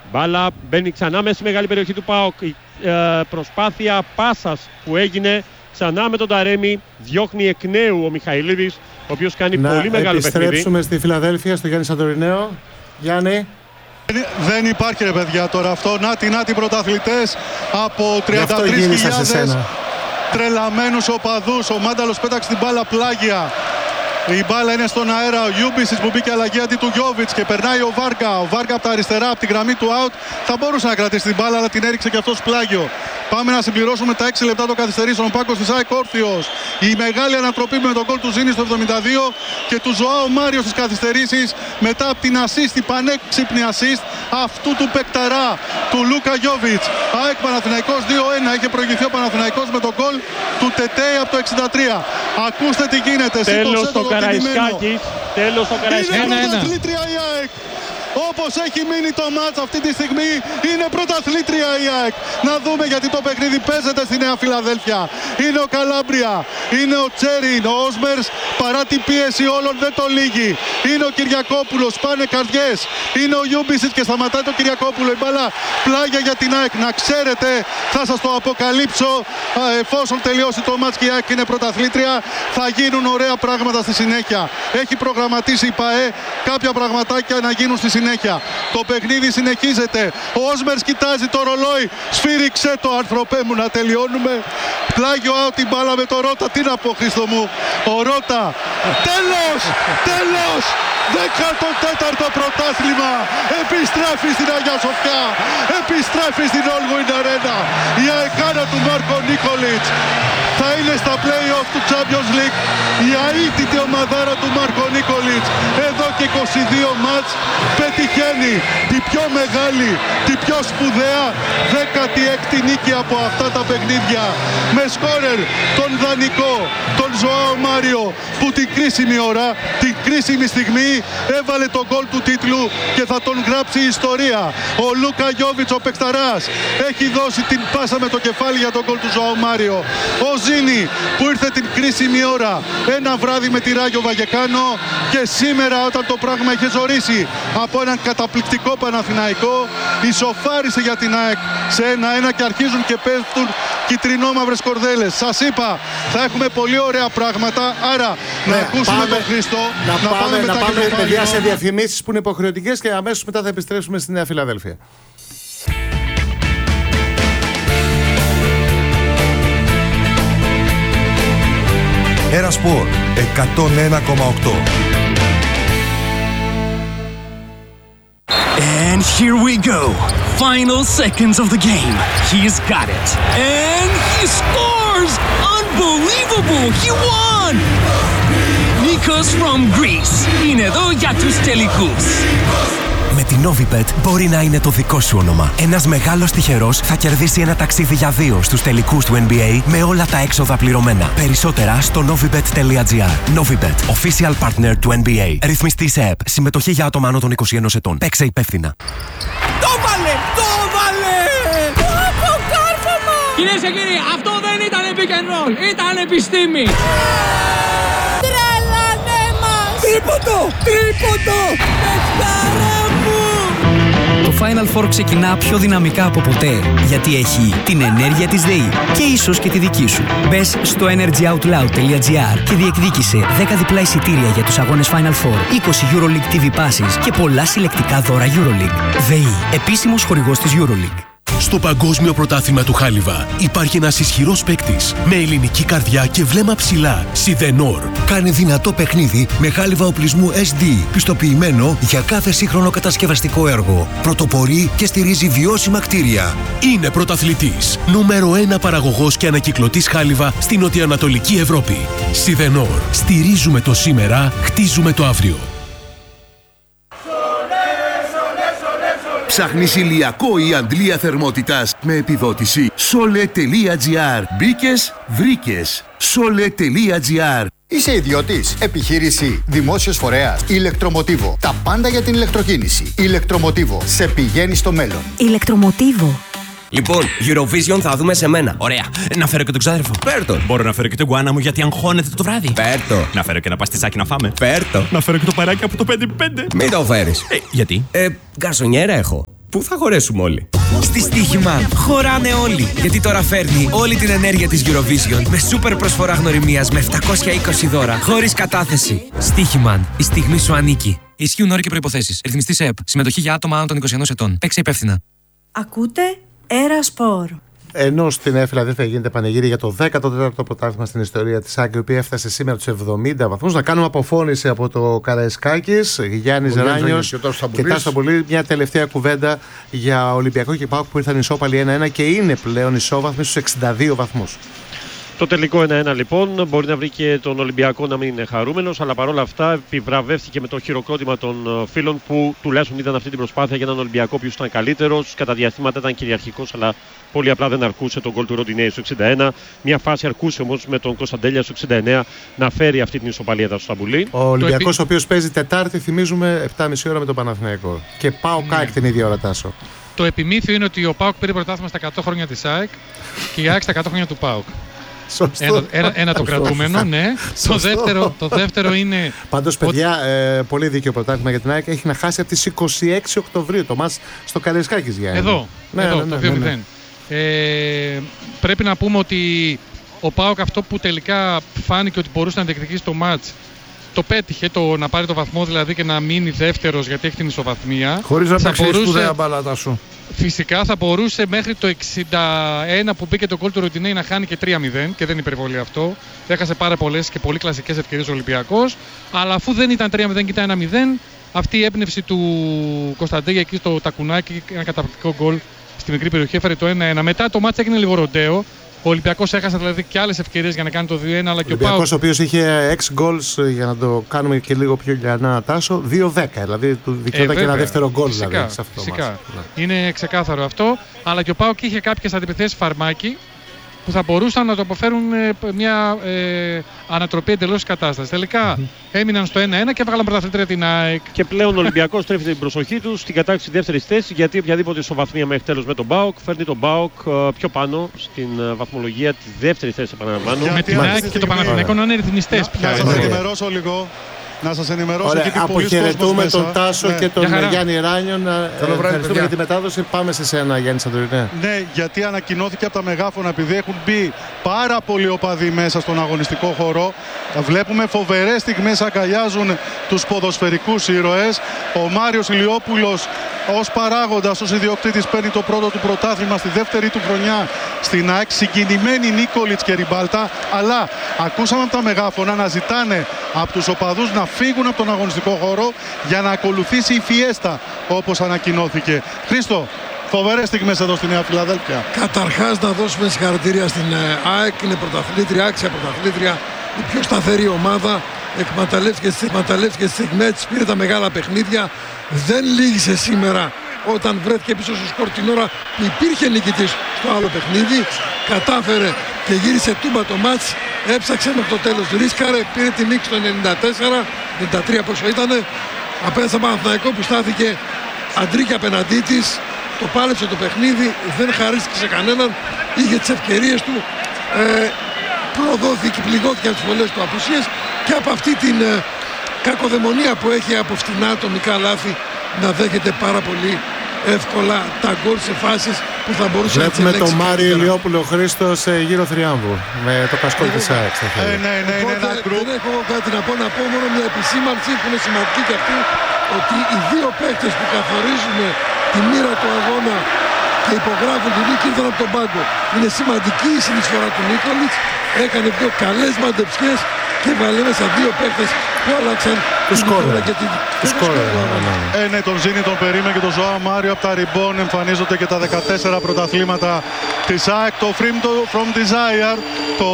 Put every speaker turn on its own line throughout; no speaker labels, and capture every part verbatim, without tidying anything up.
Μπάλα μπαίνει ξανά μέσα στη μεγάλη περιοχή του ΠΑΟΚ. Η ε, προσπάθεια πάσας που έγινε ξανά με τον Ταρέμι. Διώχνει εκ νέου ο Μιχαηλίδης, ο οποίος κάνει
να
πολύ μεγάλο παιχνίδι.
Να επιστρέψουμε στη Φιλαδέλφια, στο Γιάννη Σαντορινέο. Γιάννη.
Δεν υπάρχει ρε παιδιά τώρα αυτό. Νάτι, νάτι πρωταθλητές από τριάντα τρεις χιλιάδες τρελαμένους οπαδούς. Ο Μάνταλος πέταξε την μπάλα πλάγια. Η μπάλα είναι στον αέρα. Ο Γιούμπισιτς που μπήκε αλλαγή αντί του Γιόβιτς και περνάει ο Βάργα. Ο Βάργα από τα αριστερά, από τη γραμμή του out. Θα μπορούσε να κρατήσει την μπάλα, αλλά την έριξε και αυτός πλάγιο. Πάμε να συμπληρώσουμε τα έξι λεπτά των καθυστερήσεων. Ο Πάκος της ΑΕΚ όρθιος. Η μεγάλη ανατροπή με τον γκολ του Ζήνη στο εβδομήντα δύο και του Ζωάου Μάριο στις καθυστερήσεις μετά από την assist, την πανέξυπνη assist αυτού του παικταρά του Λούκα Γιόβιτς. ΑΕΚ Παναθηναϊκός δύο ένα. Είχε προηγηθεί ο Παναθηναϊκός με τον γκολ του Τετέι από το εξήντα τρία. Ακούστε τι γίνεται.
Τέλος το Καραϊσκάκης. Τέλος το Καραϊσκάκης.
Είναι πρωταθλήτρια η ΑΕΚ. Όπως έχει μείνει το μάτς αυτή τη στιγμή, είναι πρωταθλήτρια η ΑΕΚ. Να δούμε, γιατί το παιχνίδι παίζεται στη Νέα Φιλαδέλφια. Είναι ο Καλάμπρια, είναι ο Τσέριν, ο Όσμερς, παρά την πίεση όλων δεν το λύγει. Είναι ο Κυριακόπουλος, πάνε καρδιές. Είναι ο Γιούμπισιτς και σταματάει το Κυριακόπουλο. Η μπάλα πλάγια για την ΑΕΚ. Να ξέρετε, θα σας το αποκαλύψω, εφόσον τελειώσει το μάτς και η ΑΕΚ είναι πρωταθλήτρια, θα γίνουν ωραία πράγματα στη συνέχεια. Έχει προγραμματίσει η ΠΑΕ κάποια πραγματάκια να γίνουν στη συνέχεια. Το παιχνίδι συνεχίζεται. Ο Όσμερς κοιτάζει το ρολόι. Σφύριξε το, άνθρωπέ μου, να τελειώνουμε. Πλάγιο out την μπάλα με το Ρώτα. Τι να πω, Χρήστο μου. Ο Ρώτα. Τέλος! Τέλος! δέκατο τέταρτο πρωτάθλημα. Επιστρέφει στην Αγία Σοφιά. Επιστρέφει στην Όλγουιν Αρένα. Η αεκάνα του Μάρκο Νίκολιτς θα είναι στα play-off του Champions League. Η αίτητη ομαδάρα του Μάρκο Νίκολιτς εδώ και είκοσι δύο μάτς πετυχαίνει την πιο μεγάλη, την πιο σπουδαία δέκατη έκτη νίκη από αυτά τα παιχνίδια. Με σκόρερ τον δανεικό, τον Ζωάο Μάριο, που την κρίσιμη ώρα, την κρίσιμη στιγμή έβαλε τον γκολ του τίτλου και θα τον γράψει η ιστορία. Ο Λούκα Γιόβιτς, ο παικταράς, έχει δώσει την πάσα με το κεφάλι για τον γκολ του Ζωάο Μάριο. Ο Ζήνη που ήρθε την κρίσιμη ώρα ένα βράδυ με τη Ράγιο Βαγεκάνο και σήμερα, όταν το πράγμα είχε ζορίσει από έναν καταπληκτικό Παναθηναϊκό, ισοφάρισε για την ΑΕΚ σε ένα ένα και αρχίζουν και πέφτουν κυτρινόμαυρες κορδέλες. Σας είπα, θα έχουμε πολύ ωραία πράγματα, άρα ναι, να ακούσουμε
πάμε,
τον Χρήστο,
να,
να πάμε,
πάμε,
μετά
να πάμε
και
παιδιά σε διαφημίσεις που είναι υποχρεωτικές και αμέσως μετά θα επιστρέψουμε στη Νέα Φιλαδέλφια.
Ερασπορ εκατόν ένα κόμμα οκτώ.
And here we go. Final seconds of the game. He's got it. And he scores! Unbelievable! He won! Nikos from Greece. Είναι εδώ για τους τελικούς.
Με την Novibet μπορεί να είναι το δικό σου όνομα. Ένας μεγάλος τυχερός θα κερδίσει ένα ταξίδι για δύο στους τελικούς του N B A με όλα τα έξοδα πληρωμένα. Περισσότερα στο novibet τελεία gr. Novibet, official partner του N B A. Ρυθμιστή σε ΕΠ. Συμμετοχή για άτομα άνω των είκοσι ενός ετών. Παίξε υπεύθυνα.
Το βάλε! Το βάλε! Το κάρφωμα! Κυρίες και κύριοι, αυτό δεν ήταν pick and roll. Ήταν επιστήμη. Τρέλανε μας! Τρίποντο! Τρίποντο! Πετάρα μου! Το Final Four ξεκινά πιο δυναμικά από ποτέ, γιατί έχει την ενέργεια της ΔΕΗ και ίσως και τη δική σου. Μπες στο energyoutloud τελεία gr και διεκδίκησε δέκα διπλά εισιτήρια για τους αγώνες Final Four, είκοσι EuroLeague τι βι Passes και πολλά συλλεκτικά δώρα EuroLeague. ΔΕΗ, επίσημος χορηγός της EuroLeague.
Στο Παγκόσμιο Πρωτάθλημα του Χάλιβα υπάρχει ένας ισχυρός παίκτης με ελληνική καρδιά και βλέμμα ψηλά. Σιδενόρ.
Κάνει δυνατό παιχνίδι με χάλιβα οπλισμού ες ντι, πιστοποιημένο για κάθε σύγχρονο κατασκευαστικό έργο. Πρωτοπορεί και στηρίζει βιώσιμα κτίρια.
Είναι πρωταθλητής. Νούμερο ένα παραγωγός και ανακυκλωτής χάλιβα στην νοτιοανατολική Ευρώπη. Σιδενόρ. Στηρίζουμε το σήμερα, χτίζουμε το αύριο.
Ψάχνεις ηλιακό ή αντλία θερμότητας με επιδότηση? σόλε τελεία gr. Μπήκες, βρήκες. σόλε τελεία gr.
Είσαι ιδιώτης, επιχείρηση, δημόσιος φορέας, ηλεκτρομοτίβο. Τα πάντα για την ηλεκτροκίνηση. Ηλεκτρομοτίβο. Σε πηγαίνει στο μέλλον.
Ηλεκτρομοτίβο.
Λοιπόν, Eurovision θα δούμε σε μένα.
Ωραία. Να φέρω και τον ξάδερφο.
Φέρτο.
Μπορώ να φέρω και τον γκουάνα μου γιατί αγχώνεται το βράδυ.
Φέρτο.
Να φέρω και ένα παστιτσάκι να φάμε.
Φέρτο.
Να φέρω και το παράκι από το πέντε πέντε.
Μην το φέρεις.
Ε, γιατί?
Ε, γκαρσονιέρα έχω. Πού θα χωρέσουμε όλοι?
Στη Στοίχημαν χωράνε όλοι. Γιατί τώρα φέρνει όλη την ενέργεια της Eurovision με σούπερ προσφορά γνωριμίας με επτακόσια είκοσι δώρα χωρίς κατάθεση. Στοίχημαν. Η στιγμή σου ανήκει. Ισχύουν όροι και προϋποθέσεις. Ρυθμιστής ΕΕΠ. Συμμετοχή για άτομα άνω των είκοσι ενός ετών. Παίξε υπεύθυνα.
Ακούτε Έρα Σπορ.
Ενώ στην Φιλαδέλφια γίνεται πανηγύρι για το δέκατο τέταρτο πρωτάθλημα στην ιστορία της ΑΕΚ, η οποία έφτασε σήμερα τους εβδομήντα βαθμούς. Να κάνουμε αποφώνηση από το Καραϊσκάκης, Γιάννης Ράνιος και Τάσος Σταμπουλή. Μια τελευταία κουβέντα για Ολυμπιακό και ΠΑΟΚ που ήρθαν ισόπαλοι ένα ένα και είναι πλέον ισόβαθμοι στους εξήντα δύο βαθμούς.
Το τελικό ένα ένα λοιπόν μπορεί να βρει και τον Ολυμπιακό να μην είναι χαρούμενος, αλλά παρόλα αυτά επιβραβεύτηκε με το χειροκρότημα των φίλων που τουλάχιστον είδαν αυτή την προσπάθεια για έναν Ολυμπιακό που ήταν καλύτερος. Κατά διαστήματα ήταν κυριαρχικός, αλλά πολύ απλά δεν αρκούσε τον γκολ του Ροντινέη στο εξήντα ένα. Μια φάση αρκούσε όμως με τον Κωνσταντέλια στο εξήντα εννέα να φέρει αυτή την ισοπαλία του Σταμπουλή.
Ο Ολυμπιακός, επί... ο οποίος παίζει Τετάρτη, θυμίζουμε, επτά και μισή ώρα με τον Παναθηναϊκό. Και ΠΑΟΚ ΑΕΚ την ίδια ώρα, Τάσο.
Το επιμήθειο είναι ότι ο ΠΑΟΚ πήρε πρωτάθλημα στα εκατό χρόνια της ΑΕΚ και η ΑΕΚ στα εκατό χρόνια του ΠΑΟΚ. Ένα, ένα, ένα το κρατούμενο, ναι. Το δεύτερο, το δεύτερο είναι.
Πάντως, παιδιά, ε, πολύ δίκαιο πρωτάθλημα για την ΑΕΚ. Έχει να χάσει από τις είκοσι έξι Οκτωβρίου το μάτς στο Καραϊσκάκης, Γιάννη.
Εδώ,
ναι,
εδώ
ναι,
το
ναι,
δύο μηδέν.
ναι, ναι.
Ε, πρέπει να πούμε ότι ο ΠΑΟΚ αυτό που τελικά φάνηκε ότι μπορούσε να διεκδικήσει το μάτς, το πέτυχε, το να πάρει το βαθμό δηλαδή και να μείνει δεύτερος γιατί έχει την ισοβαθμία.
Χωρίς να παίξει σπουδαία μπάλα σου.
Φυσικά θα μπορούσε μέχρι το εξήντα ένα που μπήκε το γκολ του Ροντινέη να χάνει και τρία μηδέν και δεν είναι υπερβολή αυτό. Έχασε πάρα πολλές και πολύ κλασικές ευκαιρίες ο Ολυμπιακός. Αλλά αφού δεν ήταν τρία μηδέν και ήταν ένα μηδέν, αυτή η έμπνευση του Κωνσταντέλια εκεί στο τακουνάκι, ένα καταπληκτικό γκολ στη μικρή περιοχή, έφερε το ένα ένα. Μετά το μάτς έγινε λίγο ροντέο. Ο Ολυμπιακός έχασε δηλαδή και άλλες ευκαιρίες για να κάνει το δύο ένα, αλλά και ο
Ολυμπιακός, ο οποίος είχε έξι goals, για να το κάνουμε και λίγο πιο λιανά, Τάσο, δύο δέκα. Δηλαδή του δικαιούταν ε, και ένα δεύτερο γκολ.
Φυσικά,
δηλαδή, σε αυτό
φυσικά.
Μάτς.
Είναι ξεκάθαρο αυτό. Αλλά και ο ΠΑΟΚ είχε κάποιες αντιπιθέσεις φαρμάκι που θα μπορούσαν να το αποφέρουν μια ε, ανατροπή εντελώς της κατάστασης. Τελικά έμειναν στο ένα ένα και έβγαλαν πρωταθλήτρια την ΑΕΚ.
Και πλέον ο Ολυμπιακός στρέφει την προσοχή του στην κατάκτηση δεύτερης θέσης, γιατί οποιαδήποτε ισοβαθμία μέχρι τέλος με τον ΠΑΟΚ φέρνει τον ΠΑΟΚ πιο πάνω στην βαθμολογία τη δεύτερη θέση, επαναλαμβάνω.
Με την ΑΕΚ και το Παναθηναϊκό να είναι ρυθμιστές πια.
Να σας ενημερώσω λίγο. Να σας ενημερώσω.
Ωραία,
και
αποχαιρετούμε τον Τάσο, ναι, και τον Γιάννη Ράνιο. Να ευχαριστούμε για τη μετάδοση. Πάμε σε σένα, Γιάννη Σαντορινέ.
Ναι, γιατί ανακοινώθηκε από τα μεγάφωνα, επειδή έχουν μπει πάρα πολλοί οπαδοί μέσα στον αγωνιστικό χώρο. Βλέπουμε φοβερές στιγμές, αγκαλιάζουν τους ποδοσφαιρικούς ήρωες. Ο Μάριος Ηλιόπουλος ως παράγοντας, ως ιδιοκτήτης, παίρνει το πρώτο του πρωτάθλημα στη δεύτερη του χρονιά στην ΑΕΚ. Συγκινημένοι Νίκολιτς και Ριμπάλτα. Αλλά ακούσαμε από τα μεγάφωνα να ζητάνε από τους οπαδούς να φύγουν από τον αγωνιστικό χώρο για να ακολουθήσει η φιέστα, όπως ανακοινώθηκε. Χρήστο, φοβερές στιγμές εδώ στη Νέα Φιλαδέλφια.
Καταρχάς να δώσουμε συγχαρητήρια στην ΑΕΚ, είναι πρωταθλήτρια, άξια πρωταθλήτρια, η πιο σταθερή ομάδα. Εκμεταλλεύτηκε τις στιγμές, πήρε τα μεγάλα παιχνίδια, δεν λύγησε σήμερα όταν βρέθηκε πίσω στο σκορ την ώρα που υπήρχε νικητής στο άλλο παιχνίδι. Κατάφερε και γύρισε τούμπα το μάτς, έψαξε μέχρι το τέλος, ρίσκαρε, πήρε τη νίκη στο ενενήντα τέσσερα, ενενήντα τρία πόσο ήτανε, απέναντι στον Παναθηναϊκό που στάθηκε αντρίκια απέναντί της, το πάλεψε το παιχνίδι, δεν χαρίστηκε σε κανέναν, είχε τις ευκαιρίες του, ε, προδόθηκε, πληγώθηκε από τις πολλές του απουσίες και από αυτή την ε, κακοδαιμονία που έχει από φτηνά ατομικά λάθη να δέχεται πάρα πολύ εύκολα τα γκολ σε φάσεις που θα μπορούσε να τις ελέγξει.
Βλέπουμε τον Μάριο Ηλιόπουλο Χρήστος γύρω θριάμβου με το κασκόλ της ΑΕΚ στα χέρια.
Ε, ναι, ναι, ναι, ναι,
δεν έχω κάτι να πω, να πω μόνο μια επισήμανση που είναι σημαντική και αυτή, ότι οι δύο παίκτες που καθορίζουν τη μοίρα του αγώνα και υπογράφουν τη νίκη ήρθαν από τον πάγκο. Είναι σημαντική η συνεισφορά του Νίκολιτς, έκανε δύο καλές μαντεψιές και βάλε μέσα δύο παίκτες που άλλαξαν
τους κόρνερ. Τους κόρνερ.
Ε, ναι, τον Ζήνη, τον Περίμε και τον Ζωά Μάριο από τα ριμπών εμφανίζονται και τα δεκατέσσερα πρωταθλήματα της ΑΕΚ. Το From Desire, το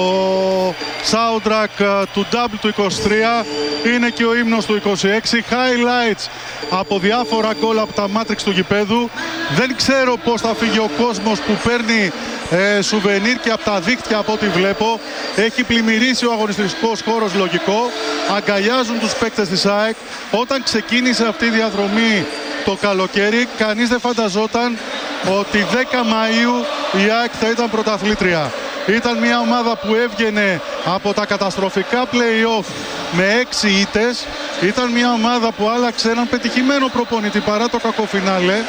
soundtrack του Double του είκοσι τρία, είναι και ο ύμνος του είκοσι έξι. Highlights από διάφορα γκολ από τα μάτριξ του γηπέδου. Δεν ξέρω πώς θα φύγει ο κόσμος που παίρνει ε, σουβενίρ και από τα δίκτυα από ό,τι βλέπω. Έχει πλημμυρίσει ο αγωνιστικός χώρος, λογικό. Αγκαλιάζουν τους παίκτες της ΑΕΚ. Όταν ξεκίνησε αυτή η διαδρομή το καλοκαίρι, κανείς δεν φανταζόταν ότι δέκα Μαΐου η ΑΕΚ θα ήταν πρωταθλήτρια. Ήταν μια ομάδα που έβγαινε από τα καταστροφικά play-off με έξι ήττες. Ήταν μια ομάδα που άλλαξε έναν πετυχημένο προπονητή παρά το κακό φινάλε.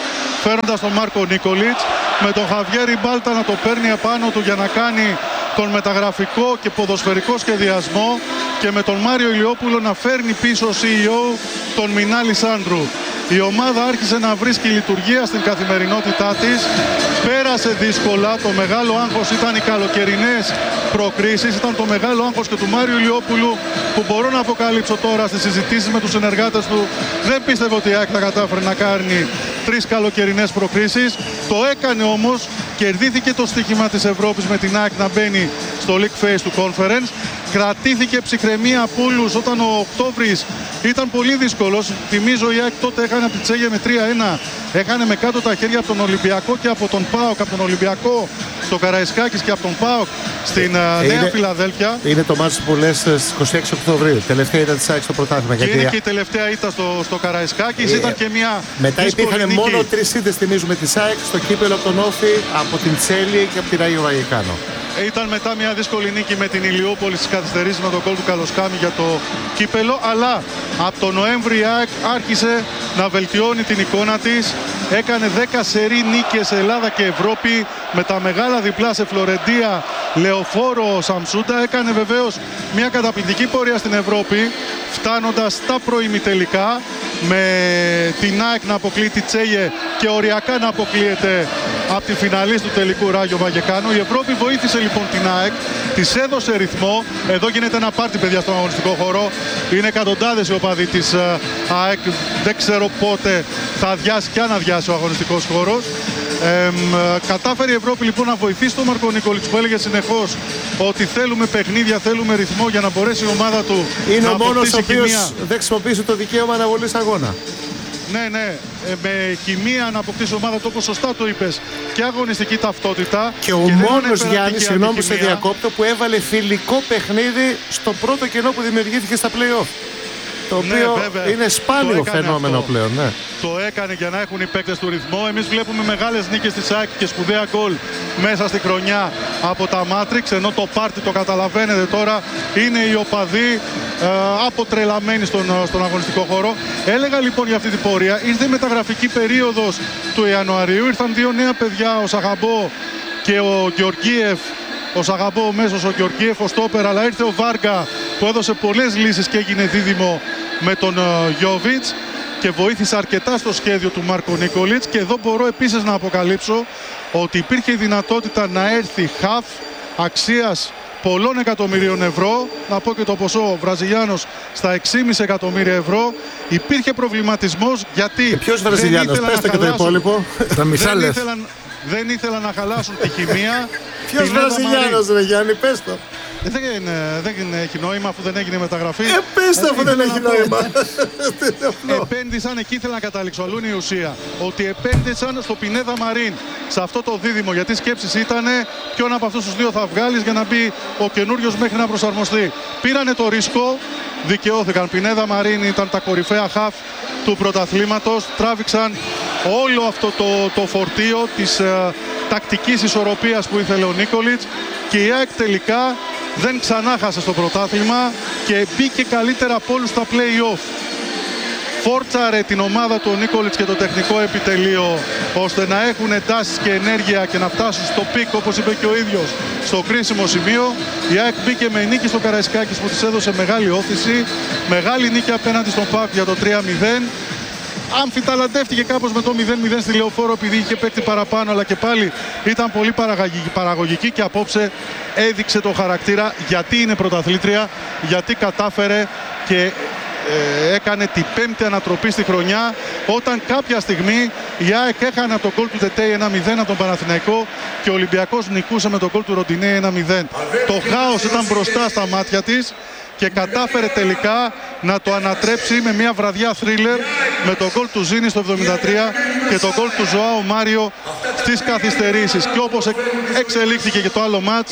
φέροντας τον Μάρκο Νίκολιτς, με τον Χαβιέρη Μπάλτα να το παίρνει επάνω του για να κάνει τον μεταγραφικό και ποδοσφαιρικό σχεδιασμό και με τον Μάριο Ηλιόπουλο να φέρνει πίσω σι ι ο τον Μινάλη Σάντρου. Η ομάδα άρχισε να βρίσκει λειτουργία στην καθημερινότητά της. Πέρασε δύσκολα. Το μεγάλο άγχος ήταν οι καλοκαιρινές προκρίσεις. Ήταν το μεγάλο άγχος και του Μάριου Ηλιόπουλου, που μπορώ να αποκαλύψω τώρα στις συζητήσεις με τους συνεργάτες του. Δεν πίστευε ότι η ΑΕΚ θα κατάφερε να κάνει τρεις καλοκαιρινές προκρίσεις. Το έκανε όμως. Κερδίθηκε το στοίχημα της Ευρώπης με την ΑΕΚ να μπαίνει στο League Phase του Conference. Κρατήθηκε ψυχραιμία από όλους όταν ο Οκτώβρης ήταν πολύ δύσκολος. Θυμίζω η ΑΕΚ τότε έχανε από τη Τσέγε με τρία ένα. Έχανε με κάτω τα χέρια από τον Ολυμπιακό και από τον ΠΑΟΚ. Από τον Ολυμπιακό στο Καραϊσκάκης και από τον ΠΑΟΚ στην ε, Νέα Φιλαδέλφια.
Είναι το μάτσο που λες στις είκοσι έξι Οκτωβρίου. Τελευταία ήταν της ΑΕΚ στο πρωτάθλημα.
Και γιατί... είναι και η τελευταία ήττα στο, στο Καραϊσκάκης. Ε, ήταν και μια
μετά υπήρχαν μόνο τρεις ήττες, θυμίζουμε, της ΑΕΚ στο κύπελο από τον Όφη, από την Τσέλη και από τη Ράγιο Βαγεκάνο.
Ήταν μετά μια δύσκολη νίκη με την Ηλιούπολη στις καθυστερήσεις με τον γκολ του Καλοσκάμι για το κύπελο, αλλά από τον Νοέμβρη η ΑΕΚ άρχισε να βελτιώνει την εικόνα της. Έκανε δέκα σερί νίκες σε Ελλάδα και Ευρώπη με τα μεγάλα διπλά σε Φλωρεντία, Λεωφόρο, Σαμσούντα. Έκανε βεβαίως μια καταπληκτική πορεία στην Ευρώπη, φτάνοντας στα προημιτελικά με την ΑΕΚ να αποκλεί τη Τσέγε και οριακά να αποκλείεται από τη φιναλίστ του τελικού Ράγιο Βαγεκάνο. Η Ευρώπη βοήθησε λοιπόν την ΑΕΚ, της έδωσε ρυθμό. Εδώ γίνεται ένα πάρτι, παιδιά, στον αγωνιστικό χώρο. Είναι εκατοντάδες οι οπαδοί της ΑΕΚ. Δεν ξέρω πότε θα αδειάσει και αν αδειάσει ο αγωνιστικός χώρος. Ε, κατάφερε η Ευρώπη λοιπόν να βοηθήσει τον Μάρκο Νίκολιτς, που έλεγε συνεχώς ότι θέλουμε παιχνίδια, θέλουμε ρυθμό, για να μπορέσει η ομάδα του
είναι
να
ο μόνος ο οποίος
χημεία.
Δεν χρησιμοποίησε το δικαίωμα αναβολής αγώνα.
Ναι, ναι, με χημεία να αποκτήσει η ομάδα του, όπως σωστά το είπες, και αγωνιστική ταυτότητα.
Και ο μόνος Γιάννης, συγγνώμη σε διακόπτω, που έβαλε φιλικό παιχνίδι στο πρώτο κενό που δημιουργήθηκε στα play-off. Το οποίο ναι, είναι σπάνιο φαινόμενο αυτό πλέον. Ναι.
Το έκανε για να έχουν οι παίκτες του ρυθμό. Εμείς βλέπουμε μεγάλες νίκες της ΑΕΚ και σπουδαία γκολ μέσα στη χρονιά από τα Μάτριξ, ενώ το πάρτι, το καταλαβαίνετε τώρα, είναι οι οπαδοί ε, αποτρελαμένοι στον, στον αγωνιστικό χώρο. Έλεγα λοιπόν για αυτή την πορεία. Ήρθε η μεταγραφική περίοδος του Ιανουαρίου. Ήρθαν δύο νέα παιδιά, ο Σαγαμπό και ο Γεωργίεφ. Ο Σαγαμπό ο μέσος, ο Γεωργίεφ ο στόπερ, αλλά ήρθε ο Βάργα που έδωσε πολλές λύσεις και έγινε δίδυμο με τον Γιόβιτς και βοήθησε αρκετά στο σχέδιο του Μάρκο Νίκολιτς. Και εδώ μπορώ επίσης να αποκαλύψω ότι υπήρχε η δυνατότητα να έρθει χαφ αξίας πολλών εκατομμυρίων ευρώ. Να πω και το ποσό, ο Βραζιλιάνος στα έξι κόμμα πέντε εκατομμύρια ευρώ. Υπήρχε προβληματισμός γιατί.
Και ποιος Βραζιλιάνος, πέστε και το υπόλοιπο.
Τα μισά λες. Δεν ήθελαν να χαλάσουν τη χημεία.
Ποιος Βραζιλιάνος, ρε Γιάννη, πες το.
Δεν, δεν έχει νόημα αφού δεν έγινε μεταγραφή.
Ε, πες το αφού δεν έχει νόημα.
Επένδυσαν, εκεί ήθελα να καταλήξω. Αλλού είναι η ουσία. Ότι επένδυσαν στο Πινέδα Μαρίν, σε αυτό το δίδυμο. Γιατί η σκέψη ήταν ποιον από αυτούς τους δύο θα βγάλεις για να μπει ο καινούριος μέχρι να προσαρμοστεί. Πήρανε το ρίσκο, δικαιώθηκαν. Πινέδα Μαρίν ήταν τα κορυφαία χαφ του πρωταθλήματος. Τράβηξαν όλο αυτό το, το φορτίο της ε, τακτικής ισορροπίας που ήθελε ο Νίκολιτς και η ΑΕΚ τελικά δεν ξανά χάσε στο πρωτάθλημα και μπήκε καλύτερα από όλους στα play-off. Φόρτσαρε την ομάδα του ο Νίκολιτς και το τεχνικό επιτελείο ώστε να έχουν εντάσεις και ενέργεια και να φτάσουν στο πικ, όπως είπε και ο ίδιος, στο κρίσιμο σημείο. Η ΑΕΚ μπήκε με νίκη στο Καραϊσκάκης που της έδωσε μεγάλη όθηση, μεγάλη νίκη απέναντι στον ΠΑΟΚ για το τρία μηδέν. Αμφιταλαντεύτηκε κάπως με το μηδέν μηδέν στη Λεωφόρο επειδή είχε παίκτη παραπάνω, αλλά και πάλι ήταν πολύ παραγωγική και απόψε έδειξε το χαρακτήρα γιατί είναι πρωταθλήτρια, γιατί κατάφερε και ε, έκανε την πέμπτη ανατροπή στη χρονιά όταν κάποια στιγμή η ΑΕΚ έχανε από τον γκολ του Τετέι ένα μηδέν από τον Παναθηναϊκό και ο Ολυμπιακός νικούσε με τον γκολ του Ροντινέη ένα μηδέν. Το χάος ήταν μπροστά στα μάτια της και κατάφερε τελικά να το ανατρέψει με μια βραδιά θρίλερ με τον γκολ του Ζήνη στο εβδομήντα τρία και τον γκολ του Ζωάου Μάριο στις καθυστερήσεις. Και όπως εξελίχθηκε και το άλλο μάτς,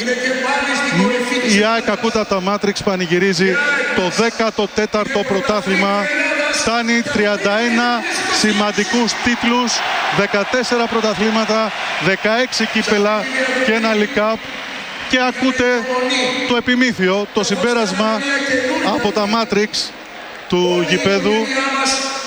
η ΑΕΚ ακούτα από τα Μάτριξ πανηγυρίζει το δέκατο τέταρτο πρωτάθλημα. Φτάνει τριάντα ένα σημαντικούς τίτλους, δεκατέσσερα πρωταθλήματα, δεκαέξι κύπελα και ένα League Cup. Και ακούτε το επιμήθειο, το συμπέρασμα από τα Matrix του γηπέδου.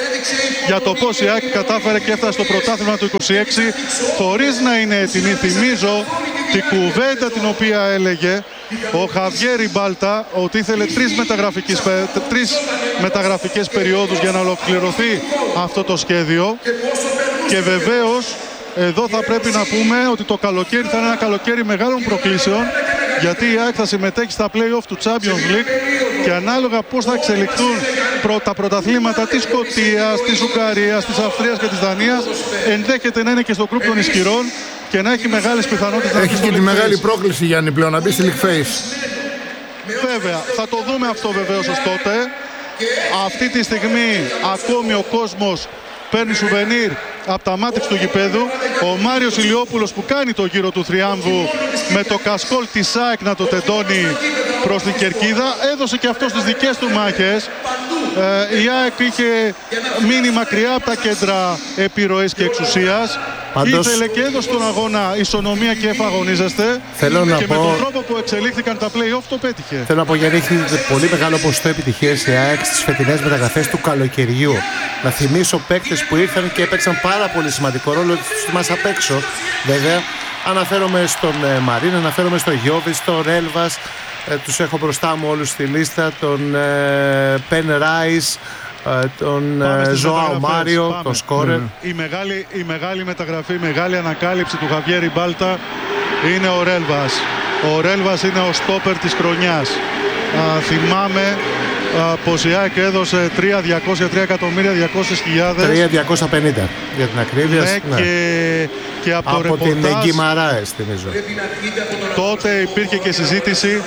για το πώς η ΑΕΚ κατάφερε και έφτασε στο πρωτάθλημα του είκοσι έξι χωρίς να είναι έτοιμη. Θυμίζω την κουβέντα την οποία έλεγε ο Χαβιέ Ριμπάλτα, ότι ήθελε τρεις μεταγραφικές, τρεις μεταγραφικές περιόδους για να ολοκληρωθεί αυτό το σχέδιο. Και βεβαίως εδώ θα πρέπει να πούμε ότι το καλοκαίρι θα είναι ένα καλοκαίρι μεγάλων προκλήσεων, γιατί η ΑΕΚ θα συμμετέχει στα play-off του Champions League και ανάλογα πώς θα εξελιχθούν τα πρωταθλήματα της Σκωτίας, της Ουγγαρίας, της Αυστρίας και της Δανίας, ενδέχεται να είναι και στο γκρουπ των ισχυρών και να έχει μεγάλες πιθανότητες να
έχει και τη μεγάλη πρόκληση, Γιάννη, πλέον να μπει στη League Phase.
Βέβαια, θα το δούμε αυτό βεβαίως ως τότε. Αυτή τη στιγμή ακόμη ο κόσμος παίρνει σουβενίρ από τα μάτια του γηπέδου. Ο Μάριος Ηλιόπουλος που κάνει το γύρο του θριάμβου με το κασκόλ της ΑΕΚ να το τεντώνει προς την κερκίδα. Έδωσε και αυτό στις δικές του μάχες. Ε, η ΑΕΚ είχε μείνει μακριά από τα κέντρα επιρροής και εξουσίας. Πάντως, ήθελε και έδωσε τον αγώνα ισονομία και εφαγωνίζεστε.
Θέλω να
και
πω,
με τον τρόπο που εξελίχθηκαν τα play-off το πέτυχε.
Θέλω να πω, γιατί έχει πολύ μεγάλο ποσοστό επιτυχίας η ΑΕΚ στις φετινές μεταγραφές του καλοκαιριού. Να θυμίσω παίκτες που ήρθαν και έπαιξαν πάρα πολύ σημαντικό ρόλο μας απ' έξω. Βέβαια, αναφέρομαι στον ε, Μαρίν, αναφέρομαι στον Γιώβιτς, στον Ρέλβας. Ε, τους έχω μπροστά μου όλους στη λίστα. Τον ε, Πεν Ράις, ε, τον ε, Ζωάο Μάριο, πάμε. Τον Σκόρερ. Mm.
Η, μεγάλη, η μεγάλη μεταγραφή, η μεγάλη ανακάλυψη του Χαβιέ Ριμπάλτα είναι ο Ρέλβας. Ο Ρέλβας είναι ο στόπερ της χρονιάς. Α, θυμάμαι α, πως η ΑΕΚ έδωσε τρία εκατομμύρια διακόσιες χιλιάδες.
τρία χιλιάδες διακόσια πενήντα για την ακρίβεια.
Ναι, ναι. Και, και από,
από την Γκιμαράες, θυμίζω.
Τότε υπήρχε και συζήτηση.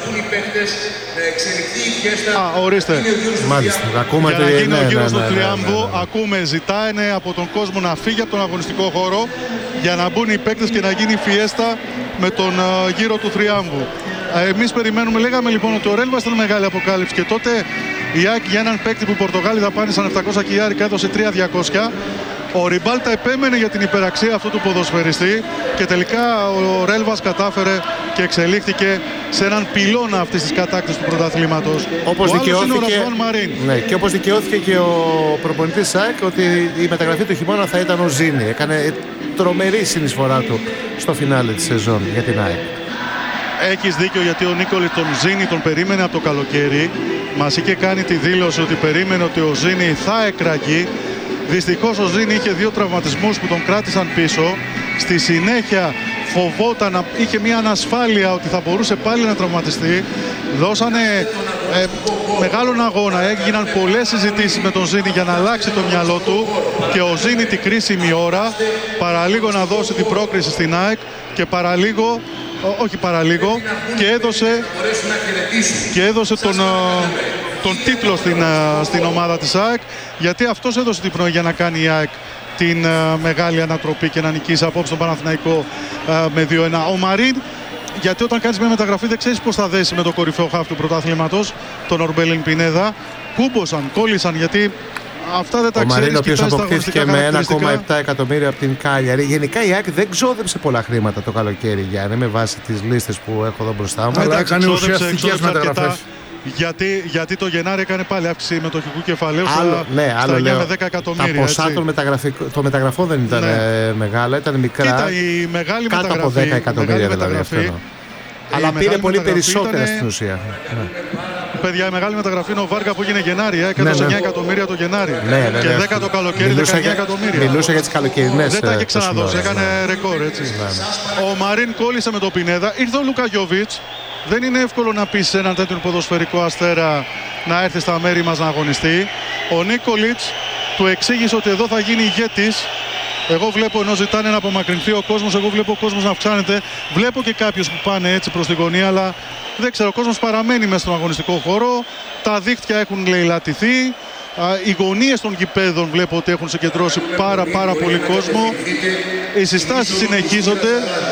Α, ορίστε.
Μάλιστα. Ακούμε
για να γίνει
ναι,
ο γύρος
ναι,
του
ναι,
θριάμβου,
ναι, ναι, ναι.
ακούμε, ζητάνε από τον κόσμο να φύγει από τον αγωνιστικό χώρο για να μπουν οι παίκτες και να γίνει φιέστα με τον uh, γύρο του θριάμβου. Εμείς περιμένουμε, λέγαμε λοιπόν ότι ο Ρέλβας ήταν μεγάλη αποκάλυψη και τότε η ΑΕΚ για έναν παίκτη που οι Πορτογάλοι δαπάνησαν επτακόσια χιλιάδες έδωσε τρία χιλιάδες διακόσια. Ο Ριμπάλτα επέμενε για την υπεραξία αυτού του ποδοσφαιριστή και τελικά ο Ρέλβας κατάφερε και εξελίχθηκε σε έναν πυλώνα αυτής της κατάκτησης του πρωταθλήματος.
Όπως δικαιώθηκε, ναι, και όπως δικαιώθηκε και ο προπονητής ΣΑΕΚ ότι η μεταγραφή του χειμώνα θα ήταν ο Ζήνη. Έκανε τρομερή συνεισφορά του στο φινάλε της σεζόν για την ΑΕΚ.
Έχεις δίκιο, γιατί ο Νίκολη τον Ζήνη τον περίμενε από το καλοκαίρι. Μας είχε κάνει τη δήλωση ότι περίμενε ότι ο Ζήνη θα εκραγεί. Δυστυχώς ο Ζήνη είχε δύο τραυματισμούς που τον κράτησαν πίσω. Στη συνέχεια φοβόταν, είχε μια ανασφάλεια ότι θα μπορούσε πάλι να τραυματιστεί. Δώσανε ε, μεγάλον αγώνα, έγιναν πολλές συζητήσεις με τον Ζήνη για να αλλάξει το μυαλό του και ο Ζήνη την κρίσιμη ώρα παραλίγο να δώσει την πρόκριση στην ΑΕΚ και παραλίγο, όχι παραλίγο, και έδωσε, και έδωσε τον, τον τίτλο στην, στην ομάδα της ΑΕΚ, γιατί αυτός έδωσε την πνοή για να κάνει η ΑΕΚ την uh, μεγάλη ανατροπή και να νικήσει απόψε τον Παναθηναϊκό uh, με δύο ένα. Ο Μαρίν, γιατί όταν κάνεις μια μεταγραφή δεν ξέρεις πώς θα δέσει με το κορυφαίο χάφ του πρωταθλήματος, τον Ορμπέλιν Πινέδα. Κούμποσαν, κόλλησαν, γιατί αυτά δεν τα ξέρεις.
Ο Μαρίν, ο οποίος αποκτήθηκε με ένα κόμμα επτά εκατομμύρια από την Κάλιαρη. Γενικά η ΑΕΚ δεν ξόδεψε πολλά χρήματα το καλοκαίρι, Γιάννη, με βάση τις λίστες που έχω εδώ μπροστά μου.
Αλλά έκανε ουσιαστικές μεταγραφές. Γιατί, γιατί το Γενάρη έκανε πάλι αύξηση μετοχικού κεφαλαίου στα,
ναι,
στα εννιά με δέκα εκατομμύρια.
Τα ποσά των των μεταγραφών δεν ήταν ναι. μεγάλα, ήταν μικρά.
Κοίτα, η μεγάλη
κάτω
μεταγραφή,
από δέκα εκατομμύρια δηλαδή αυτό. Αλλά πήρε πολύ περισσότερα
ήτανε...
στην ουσία. Ναι.
Παιδιά, η μεγάλη μεταγραφή είναι ο Βάργα που έγινε Γενάρη, έδωσε ναι, ναι. εννιά εκατομμύρια το Γενάρη.
Ναι, ναι, ναι.
Και δέκα το καλοκαίρι, δεκαεννιά εκατομμύρια.
Μιλούσε για τις καλοκαιρινές.
Δεν τα είχε ξαναδώσει, έκανε ναι. ρεκόρ έτσι. Ναι, ναι. Ο Μαρίν κόλλησε με το Πινέδα, ήρθε ο Λούκα Γιώβιτς. Δεν είναι εύκολο να πεις σε έναν τέτοιο ποδοσφαιρικό αστέρα να έρθει στα μέρη μας να αγωνιστεί. Ο Νίκολιτς του εξήγησε ότι εδώ θα γίνει ηγέτης. Εγώ βλέπω, ενώ ζητάνε να απομακρυνθεί ο κόσμος, εγώ βλέπω ο κόσμος να αυξάνεται. Βλέπω και κάποιους που πάνε έτσι προς την γωνία, αλλά δεν ξέρω, ο κόσμος παραμένει μέσα στον αγωνιστικό χώρο. Τα δίχτυα έχουν λαιλατηθεί. Οι γωνίες των γηπέδων βλέπω ότι έχουν συγκεντρώσει πάρα πάρα πολύ κόσμο. Οι συστάσεις συνεχίζονται.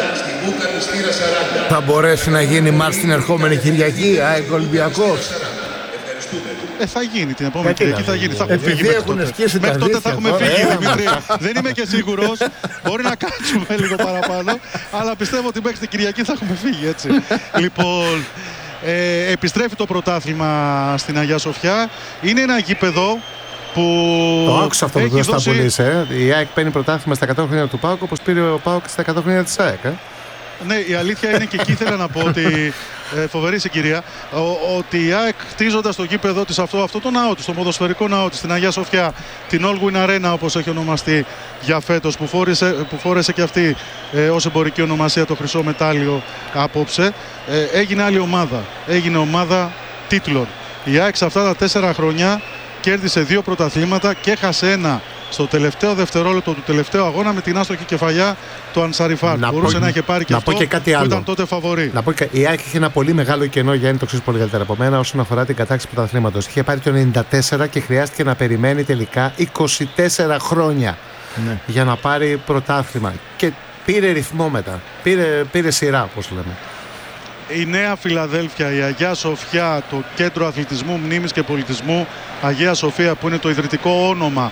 Θα μπορέσει να γίνει μάτς την ερχόμενη Κυριακή, ΑΕΚ Ολυμπιακός?
Ε, θα γίνει την επόμενη Κυριακή, θα γίνει. Θα έχουμε φύγει μέχρι τότε. Μέχρι τότε θα έχουμε φύγει, Δημήτρη. Δεν είμαι και σίγουρος. Μπορεί να κάτσουμε λίγο παραπάνω. Αλλά πιστεύω ότι μέχρι την Κυριακή θα έχουμε φύγει, έτσι. Λοιπόν, ε, επιστρέφει το πρωτάθλημα στην Αγία Σοφιά. Είναι ένα γήπεδο που.
Το άκουσα αυτό που
έχει
θα
δώσει...
πουλήσει. Ε. Η ΑΕΚ παίρνει πρωτάθλημα στα εκατό χρόνια του ΠΑΟΚ, όπως πήρε ο ΠΑΟΚ στα εκατό χρόνια της ΑΕΚ. Ε.
Ναι, η αλήθεια είναι και εκεί ήθελα να πω ότι. Ε, φοβερή συγκυρία. Ο, ότι η ΑΕΚ χτίζοντας το γήπεδο της αυτό, αυτό το ναό της, το ποδοσφαιρικό ναό της, στην Αγία Σοφιά, την All Win Arena όπως έχει ονομαστεί για φέτος, που φόρεσε, που φόρεσε και αυτή ε, ως εμπορική ονομασία το χρυσό μετάλλιο απόψε, ε, έγινε άλλη ομάδα. Έγινε ομάδα τίτλων. Η ΑΕΚ σε αυτά τα τέσσερα χρόνια κέρδισε δύο πρωταθλήματα και έχασε ένα στο τελευταίο δευτερόλεπτο του τελευταίου αγώνα με την άστοχη κεφαλιά του Ανσαριφάρ. Μπορούσε να είχε πάρει και
να
αυτό
πω και κάτι
που
άλλο.
Ήταν τότε φαβορί.
Να πω και η ΑΕΚ είχε ένα πολύ μεγάλο κενό, Γιάννη, το ξέρεις πολύ καλύτερα από μένα, όσον αφορά την κατάκτηση του πρωταθλήματος. Είχε πάρει το ενενήντα τέσσερα και χρειάστηκε να περιμένει τελικά είκοσι τέσσερα χρόνια ναι. για να πάρει πρωτάθλημα. Και πήρε ρυθμό μετά. Πήρε, πήρε σειρά, όπως λέμε.
Η Νέα Φιλαδέλφια, η Αγία Σοφιά, το Κέντρο Αθλητισμού, Μνήμης και Πολιτισμού Αγία Σοφία, που είναι το ιδρυτικό όνομα,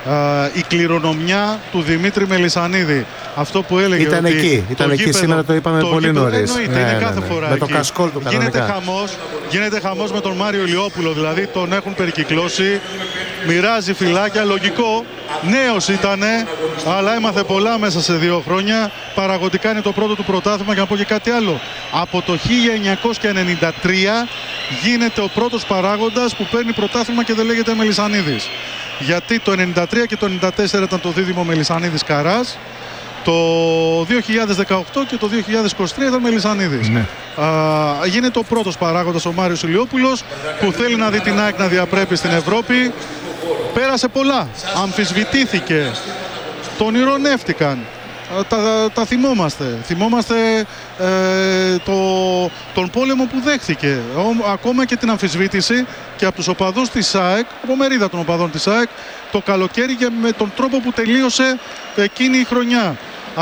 η κληρονομιά του Δημήτρη Μελισσανίδη. Αυτό που έλεγε
ήταν
ότι
εκεί, ήταν εκεί
γήπεδο,
σήμερα το είπαμε
το
πολύ
γήπεδο,
νωρίς.
Εννοείται,
ναι,
είναι
ναι,
κάθε
ναι,
φορά
με
εκεί.
το κασκόλ του
γίνεται
κανονικά.
χαμός, γίνεται χαμός με τον Μάριο Ηλιόπουλο, δηλαδή τον έχουν περικυκλώσει, μοιράζει φυλάκια, λογικό, νέος ήτανε, αλλά έμαθε πολλά μέσα σε δύο χρόνια. Παραγωγικά είναι το πρώτο του πρωτάθλημα. Και να πω και κάτι άλλο, από το χίλια εννιακόσια ενενήντα τρία γίνεται ο πρώτος παράγοντας που παίρνει πρωτάθλημα και δεν λέγεται Μελισσανίδης. Γιατί το ενενήντα τρία και το ενενήντα τέσσερα ήταν το δίδυμο Μελισσανίδης Καράς, το δύο χιλιάδες δεκαοκτώ και το δύο χιλιάδες είκοσι τρία ήταν Μελισσανίδης. Ναι. Α, γίνεται ο πρώτος παράγοντας ο Μάριος Ηλιόπουλος, που θέλει να δει την ΑΕΚ να διαπρέπει στην Ευρώπη. Πέρασε πολλά, αμφισβητήθηκε, τον ηρωνεύτηκαν. Τα, τα θυμόμαστε. Θυμόμαστε ε, το, τον πόλεμο που δέχθηκε. Ο, ακόμα και την αμφισβήτηση και από τους οπαδούς της ΑΕΚ, από μερίδα των οπαδών της ΑΕΚ, το καλοκαίρι και με τον τρόπο που τελείωσε εκείνη η χρονιά.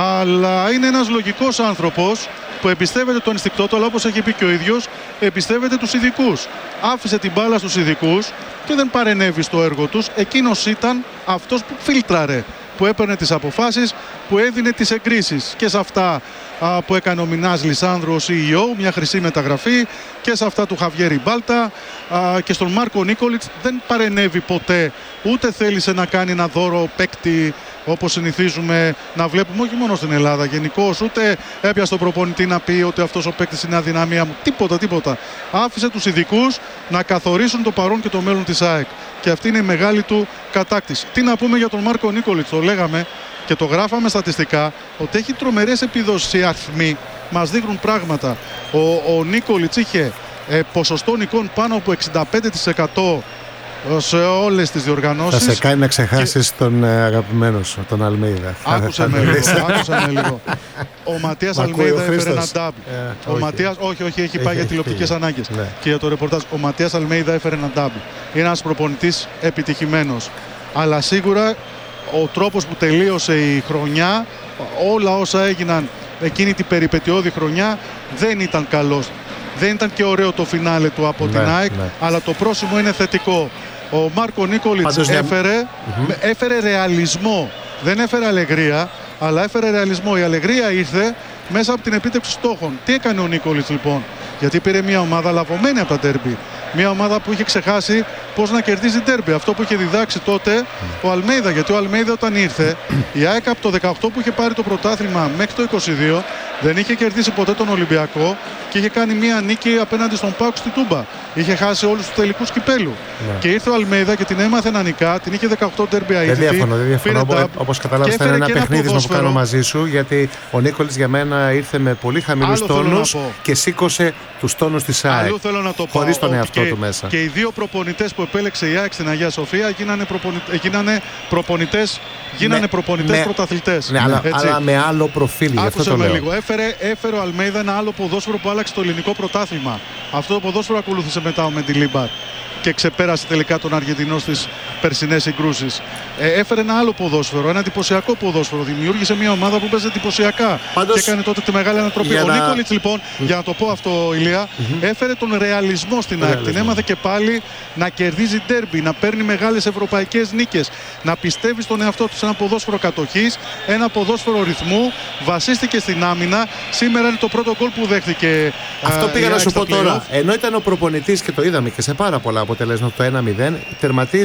Αλλά είναι ένας λογικός άνθρωπος που εμπιστεύεται το ενστικτό του, αλλά όπως έχει πει και ο ίδιος, εμπιστεύεται τους ειδικούς. Άφησε την μπάλα στους ειδικούς και δεν παρενέβη στο έργο τους. Εκείνος ήταν αυτός που φίλτραρε, που έπαιρνε τις αποφάσεις, που έδινε τις εγκρίσεις. Και σε αυτά α, που έκανε ο Μινάς Λισάνδρου ο σι ι ο, μια χρυσή μεταγραφή, και σε αυτά του Χαβιέρη Μπάλτα, α, και στον Μάρκο Νίκολιτς δεν παρενέβη ποτέ. Ούτε θέλησε να κάνει ένα δώρο παίκτη, όπως συνηθίζουμε να βλέπουμε, όχι μόνο στην Ελλάδα γενικώς, ούτε έπιασε τον προπονητή να πει ότι αυτός ο παίκτης είναι αδυναμία μου. Τίποτα, τίποτα. Άφησε τους ειδικούς να καθορίσουν το παρόν και το μέλλον της ΑΕΚ. Και αυτή είναι η μεγάλη του κατάκτηση. Τι να πούμε για τον Μάρκο Νίκολιτς, το λέγαμε και το γράφαμε στατιστικά, ότι έχει τρομερές επιδόσεις. Οι αριθμοί μας δείχνουν πράγματα. Ο, ο Νίκολιτς είχε ε, ποσοστό νικών πάνω από εξήντα πέντε τοις εκατό σε όλες τις διοργανώσεις.
Θα σε κάνει να ξεχάσεις και... τον ε, αγαπημένο σου, τον Αλμέιδα.
Άκουσε με λίγο, άκουσε με λίγο. Ο Ματίας Αλμέιδα έφερε ένα ντάμπλ. Ε, ο όχι. Ματίας, όχι, όχι, έχει πάει για τηλεοπτικές ανάγκες ναι. και για το ρεπορτάζ. Ο Ματίας Αλμέιδα έφερε ένα ντάμπλ. Είναι ένας προπονητής επιτυχημένος. Αλλά σίγουρα ο τρόπος που τελείωσε η χρονιά, όλα όσα έγιναν εκείνη την περιπετειώδη χρονιά, δεν ήταν καλός. Δεν ήταν και ωραίο το φινάλε του από ναι, την ΑΕΚ, ναι. αλλά το πρόσημο είναι θετικό. Ο Μάρκο Νίκολιτς έφερε, mm-hmm. έφερε ρεαλισμό. Δεν έφερε αλεγρία, αλλά έφερε ρεαλισμό. Η αλεγρία ήρθε μέσα από την επίτευξη στόχων. Τι έκανε ο Νίκολιτς λοιπόν? Γιατί πήρε μια ομάδα λαβωμένη από τα ντέρμπι. Μια ομάδα που είχε ξεχάσει πώς να κερδίζει ντέρμπι. Αυτό που είχε διδάξει τότε ο Αλμέιδα. Γιατί ο Αλμέιδα όταν ήρθε, η ΑΕΚ από το δεκαοκτώ που είχε πάρει το πρωτάθλημα μέχρι το είκοσι δύο δεν είχε κερδίσει ποτέ τον Ολυμπιακό και είχε κάνει μια νίκη απέναντι στον ΠΑΟΚ στη Τούμπα. Είχε χάσει όλους τους τελικούς κυπέλου. Ναι. Και ήρθε ο Αλμέιδα και την έμαθε να νικά. Την είχε δεκαοκτώ ντέρμπι αίτητη.
Δεν διαφωνώ, δεν διαφωνώ. Όπως καταλάβεις, θα είναι ένα παιχνίδι που κάνω μαζί σου. Γιατί ο Νίκολιτς για μένα ήρθε με πολύ χαμηλούς τόνους και σήκωσε τους τόνους της ΑΕΚ.
Αλλού θέλω να το πω.
Χωρίς τον εαυτό
και,
του μέσα.
Και οι δύο προπονητές που επέλεξε η ΑΕΚ στην Αγία Σοφία γίνανε, προπονη... γίνανε προπονητές, γίνανε
με,
προπονητές
με,
πρωταθλητές.
Ναι, αλλά, αλλά με άλλο προφίλ.
Άκουσε με λίγο. Έφερε, έφερε ο Αλμέιδα ένα άλλο ποδόσφαιρο που άλλαξε το ελληνικό πρωτάθλημα. Αυτό το ποδόσφαιρο ακολούθησε μετά ο Μεντιλίμπαρ και ξεπέρασε τελικά τον Αργεντινό στις περσινές συγκρούσεις. Ε, έφερε ένα άλλο ποδόσφαιρο, ένα εντυπωσιακό ποδόσφαιρο. Δημιούργησε μια ομάδα που παίζει εντυπωσιακά. Πάντως, και έκανε τότε τη μεγάλη ανατροπή. Ο να... Νίκολιτς λοιπόν, mm. για να το πω αυτό, Ηλία, mm-hmm. έφερε τον ρεαλισμό στην ΑΕΚ. Την έμαθε και πάλι να κερδίζει ντέρμπι, να παίρνει μεγάλες ευρωπαϊκές νίκες, να πιστεύει στον εαυτό του σε ένα ποδόσφαιρο κατοχής, ένα ποδόσφαιρο ρυθμού. Βασίστηκε στην άμυνα. Σήμερα είναι το πρώτο γκολ που δέχτηκε.
Αυτό α, πήγα να σου πω τώρα. Ενώ ήταν ο προπονητής και το είδαμε και σε πάρα πολλά αποτελέσματα το ένα μηδέν, τερματίζει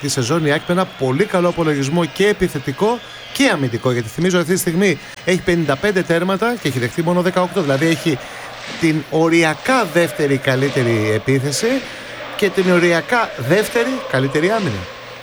τη σεζόν η ΑΕΚ με ένα πολύ καλό απολογισμό και επιθετικό και αμυντικό. Γιατί θυμίζω αυτή τη στιγμή έχει πενήντα πέντε τέρματα και έχει δεχτεί μόνο δεκαοκτώ. Δηλαδή έχει την οριακά δεύτερη καλύτερη επίθεση και την οριακά δεύτερη καλύτερη άμυνα.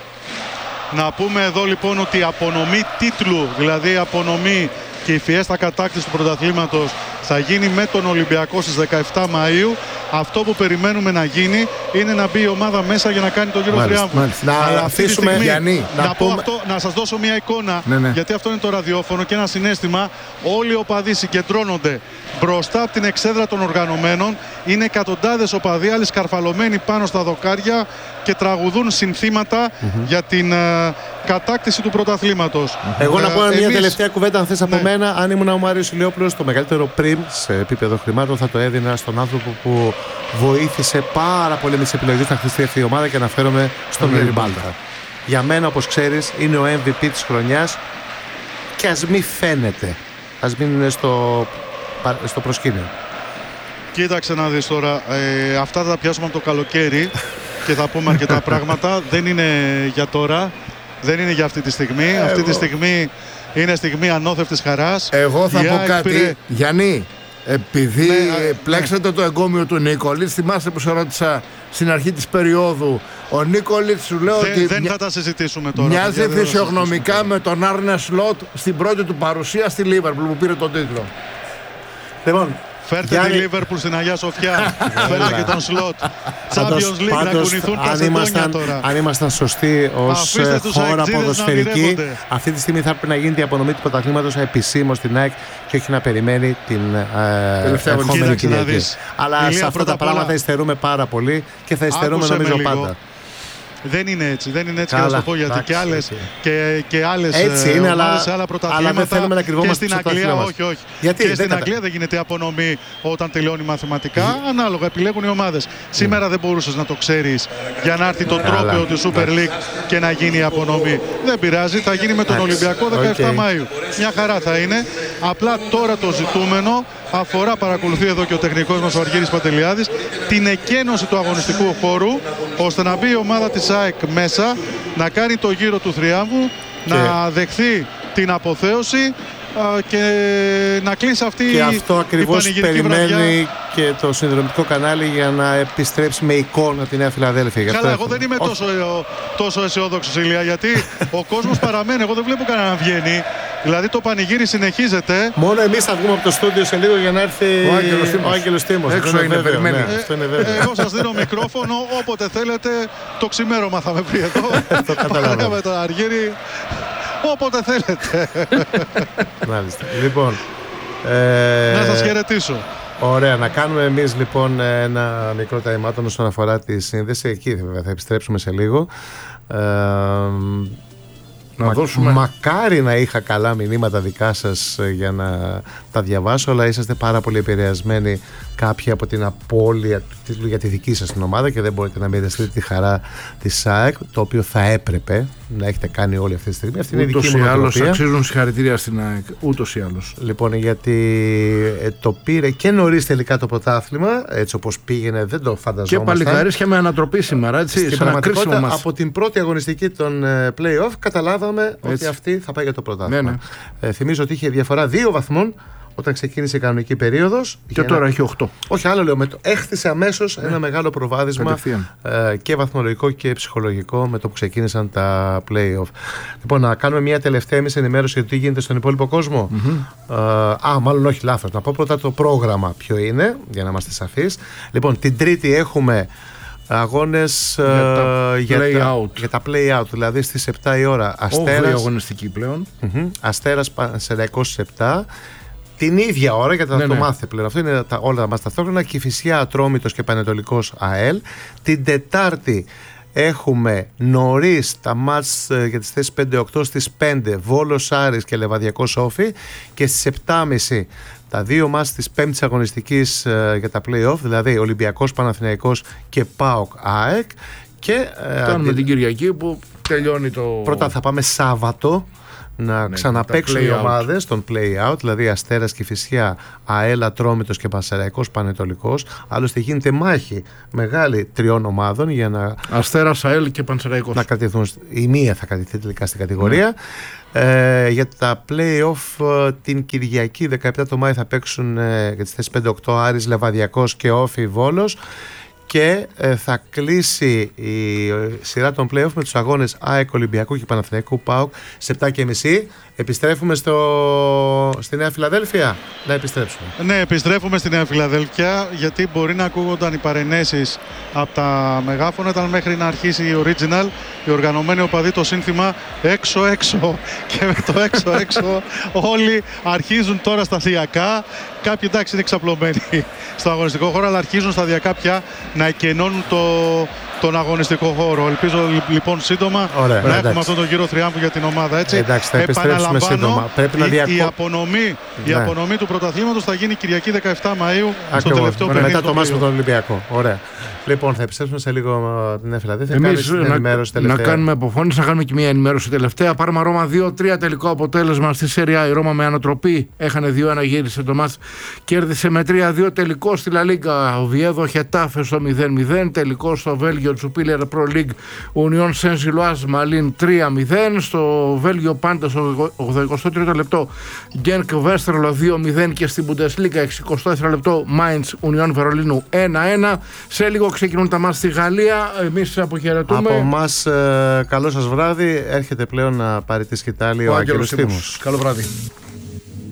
Να πούμε εδώ λοιπόν ότι η απονομή τίτλου, δηλαδή η απονομή και η φιέστα κατάκτηση του πρωταθλήματος θα γίνει με τον Ολυμπιακό στις δεκαεπτά Μαΐου. Αυτό που περιμένουμε να γίνει είναι να μπει η ομάδα μέσα για να κάνει τον γύρο θριάμβου.
Να αφήσουμε
στιγμή,
Γιάννη,
να,
να,
πω
πούμε...
αυτό, να σας δώσω μια εικόνα,
ναι, ναι.
γιατί αυτό είναι το ραδιόφωνο και ένα συναίσθημα. Όλοι οι οπαδοί συγκεντρώνονται μπροστά από την εξέδρα των οργανωμένων. Είναι εκατοντάδες οπαδοί, άλλοι σκαρφαλωμένοι πάνω στα δοκάρια και τραγουδούν συνθήματα mm-hmm. για την uh, κατάκτηση του πρωταθλήματος. Mm-hmm.
Εγώ uh, να πω μια
εμείς...
τελευταία κουβέντα, αν θες από
ναι.
μένα. Αν ήμουν ο Μάριος Ηλιόπουλος, το μεγαλύτερο πριμ σε επίπεδο χρημάτων θα το έδινα στον άνθρωπο που βοήθησε πάρα πολύ με τις επιλογές να χτιστεί αυτή η ομάδα και αναφέρομαι στον Νέρι Μπάλτα. Για μένα, όπως ξέρεις, είναι ο εμ βι πι της χρονιάς και ας μην φαίνεται, ας μην είναι στο, στο προσκήνιο.
Κοίταξε να δεις τώρα, ε, αυτά θα τα πιάσουμε από το καλοκαίρι και θα πούμε αρκετά πράγματα. Δεν είναι για τώρα, δεν είναι για αυτή τη στιγμή. Εγώ. Αυτή τη στιγμή είναι στιγμή ανώθευτης χαράς.
Εγώ θα
η
πω κάτι,
πήρε...
Γιάννη, επειδή ναι, πλέξατε ναι. το εγκόμιο του Νίκολιτς, θυμάστε που σε ρώτησα στην αρχή της περίοδου, ο Νίκολιτς σου λέω
δεν,
ότι
δεν θα τα συζητήσουμε τώρα.
Μοιάζει φυσιογνωμικά με τον Άρνε Σλότ στην πρώτη του παρουσία στη Λίβερπουλ που πήρε τον τίτλο.
Λοιπόν,
φέρτε
Γιάννη...
τη Λίβερπουλ στην Αγία Σοφιά. Φέρτε και τον Σλότ. Champions League να κουνηθούν κασετόνια τώρα.
Αν ήμασταν σωστοί ως χώρα ποδοσφαιρική, αυτή τη στιγμή θα πρέπει να γίνεται η απονομή του πρωταθλήματος επισήμως στην ΑΕΚ και όχι να περιμένει την ερχόμενη Κυριακή. Αλλά σε αυτά τα πράγματα υστερούμε πάρα πολύ και θα υστερούμε νομίζω πάντα.
Δεν είναι έτσι, δεν είναι έτσι. Καλά, και να σου πω γιατί και άλλες, και, και άλλες
έτσι είναι,
ομάδες σε άλλα πρωταθλήματα.
Αλλά δεν θέλουμε να κρυβόμαστε
και στην Αγγλία, όχι, όχι.
Γιατί,
και στην Αγγλία δεν γίνεται απονομή όταν τελειώνει μαθηματικά. Mm. Ανάλογα επιλέγουν οι ομάδες. Mm. Σήμερα δεν μπορούσες να το ξέρεις για να έρθει το τρόπαιο του Super League και να γίνει η απονομή. Δεν πειράζει, θα γίνει με τον Ολυμπιακό δεκαεπτά okay. Μαΐου. Μια χαρά θα είναι. Απλά τώρα το ζητούμενο αφορά, παρακολουθεί εδώ και ο τεχνικός μας ο Αργύρης Παντελιάδης, την εκένωση του αγωνιστικού χώρου ώστε να μπει η ομάδα της ΑΕΚ μέσα, να κάνει το γύρο του θριάμβου, και... να δεχθεί την αποθέωση α, και να κλείσει αυτή
και αυτό ακριβώς περιμένει
βραδιά.
Και το συνδρομητικό κανάλι για να επιστρέψει με εικόνα τη Νέα Φιλαδέλφια.
Καλά, εγώ έχουμε... δεν είμαι τόσο, τόσο αισιόδοξος, Ηλία, γιατί ο κόσμος παραμένει. Εγώ δεν βλέπω κανέναν να βγαίνει. Δηλαδή το πανηγύρι συνεχίζεται.
Μόνο εμείς θα βγούμε από το στούντιο σε λίγο για να έρθει ο Άγγελος Τίμος.
Έξω είναι, περιμένει.
Ναι, αυτό είναι βέβαιο.
Εγώ σας δίνω μικρόφωνο, όποτε θέλετε. Το ξημέρωμα θα με βρει εδώ.
Το καταλαβαίνω.
Με τον Αργύρη. Όποτε θέλετε.
Μάλιστα. Λοιπόν. Ε...
Να σας χαιρετήσω.
Ωραία, να κάνουμε εμείς λοιπόν ένα μικρό ταϊμάτων όσον αφορά τη σύνδεση. Εκεί βέβαια θα επιστρέψουμε σε λίγο. Ε,
να
μα,
δώσουμε...
Μακάρι να είχα καλά μηνύματα δικά σας για να τα διαβάσω, αλλά είσαστε πάρα πολύ επηρεασμένοι κάποιοι από την απώλεια του τίτλου για τη δική σας την ομάδα και δεν μπορείτε να μοιραστείτε τη χαρά της ΑΕΚ, το οποίο θα έπρεπε να έχετε κάνει όλη αυτή τη στιγμή. Αυτή είναι η δική μου νοοτροπία. Ούτως ή άλλως
αξίζουν συγχαρητήρια στην ΑΕΚ, ούτως ή άλλως.
Λοιπόν, γιατί ε, το πήρε και νωρίς τελικά το πρωτάθλημα, έτσι όπως πήγαινε, δεν το φανταζόμασταν.
Και παλικαρίσια με ανατροπή σήμερα, έτσι.
Στην πραγματικότητα, από την πρώτη αγωνιστική των ε, play-off, καταλάβαμε έτσι. Ότι αυτή θα πάει για το πρωτάθλημα. Ναι, ναι. Ε, θυμίζω ότι είχε διαφορά δύο βαθμών όταν ξεκίνησε η κανονική περίοδος.
Και τώρα ένα... έχει οκτώ.
Όχι, άλλο λέω. Με το... Έχτισε αμέσως ναι. ένα μεγάλο προβάδισμα ε, και βαθμολογικό και ψυχολογικό με το που ξεκίνησαν τα play-off. Λοιπόν, να κάνουμε μια τελευταία εμείς ενημέρωση για το τι γίνεται στον υπόλοιπο κόσμο. Mm-hmm. Ε, α, μάλλον όχι, λάθος. Να πω πρώτα το πρόγραμμα ποιο είναι, για να είμαστε σαφείς. Λοιπόν, την Τρίτη έχουμε αγώνες για τα,
για, play
τα,
out.
για τα play out, δηλαδή στις επτά η ώρα.
Αστέρας, αγωνιστική πλέον.
Mm-hmm, Αστέρας Πανσεραϊκός στις επτά. Την ίδια ώρα, γιατί θα ναι, το ναι. μάθετε πλέον. Αυτό είναι τα, όλα μας ταυτόχρονα. Κηφισιά, Ατρόμητος και Πανετολικός ΑΕΛ. Την Τετάρτη έχουμε νωρίς τα μάτς για τις θέσεις πέντε οκτώ στις πέντε. Βόλος Άρης και Λεβαδιακός Όφι. Και στις επτά και μισή τα δύο μάτς της πέμπτης αγωνιστικής uh, για τα play-off. Δηλαδή Ολυμπιακός Παναθηναϊκός και ΠΑΟΚ ΑΕΚ. Και
φτάνουμε uh, την Κυριακή που τελειώνει το...
Πρώτα θα πάμε Σάββατο. να ναι, ξαναπαίξουν οι ομάδες των play-out, δηλαδή Αστέρας Κηφισιά, ΑΕΛ Ατρόμητος και Πανσεραϊκός Πανετολικός. Άλλωστε γίνεται μάχη μεγάλη τριών ομάδων για να.
Αστέρας, ΑΕΛ και Πανσεραϊκός.
Να κρατηθούν, η μία θα κρατηθεί τελικά στην κατηγορία. Ναι. Ε, για τα play-off την Κυριακή δεκαεπτά το Μάη θα παίξουν ε, για τις θέσεις πέντε οκτώ Άρης Λεβαδιακός και Όφι Βόλος. Και ε, θα κλείσει η σειρά των play-off με τους αγώνες ΑΕΚ Ολυμπιακού και Παναθηναϊκού ΠΑΟΚ σε επτά και μισή. Επιστρέφουμε στο... στη Νέα Φιλαδέλφια. Να επιστρέψουμε.
Ναι, επιστρέφουμε στη Νέα Φιλαδέλφια, γιατί μπορεί να ακούγονταν οι παρενέσεις από τα μεγάφωνα, ήταν μέχρι να αρχίσει η original, οι οργανωμένοι οπαδοί το σύνθημα έξω έξω, και με το έξω έξω όλοι αρχίζουν τώρα σταδιακά. Κάποιοι εντάξει είναι εξαπλωμένοι στο αγωνιστικό χώρο, αλλά αρχίζουν σταδιακά πια να εκενώνουν το, τον αγωνιστικό χώρο. Ελπίζω λοιπόν σύντομα Ωραία, να εντάξει. έχουμε αυτόν τον γύρο θριάμβου για την ομάδα. Έτσι.
Εντάξει, θα επιστρέψουμε σύντομα. Πρέπει
η,
να διακο...
η, απονομή, ναι. η απονομή του πρωταθλήματος θα γίνει Κυριακή δεκαεπτά Μαΐου.
Ακριβώς.
Στο τελευταίο παιχνίδι.
Μετά το μάτς με τον Ολυμπιακό. Ωραία. Λοιπόν, θα επιστρέψουμε σε λίγο την Νέα Φιλαδέλφια. Εμείς να,
να κάνουμε αποφώνηση, να κάνουμε και μια ενημέρωση τελευταία. Πάρμα Ρώμα δύο τρία τελικό αποτέλεσμα στη Σέρια. Η Ρώμα με ανατροπή έχανε δύο ένα, γύρισε το μάτς. Κέρδισε με τρία δύο τελικό στη Λα Λίγκα. Ο Βιέδο Χετάφε στο μηδέν μηδέν. Τελικό στο Βέλγιο Τσουπίλερ Pro League Union Saint-Gilloise Malin τρία μηδέν. Στο Βέλγιο πάντα στο ογδοηκοστό τρίτο λεπτό Γκένκ Βέστερλο δύο μηδέν. Και στην Bundesliga εξηκοστό δεύτερο λεπτό Mainz Union Βερολίνου ένα ένα. Σε λίγο ξεκινούν τα μάτς στη Γαλλία. Εμείς αποχαιρετούμε.
Από εμάς ε, καλό σας βράδυ. Έρχεται πλέον να πάρει τη σκητάλη ο Άγγελος Τίμος.
Καλό βράδυ.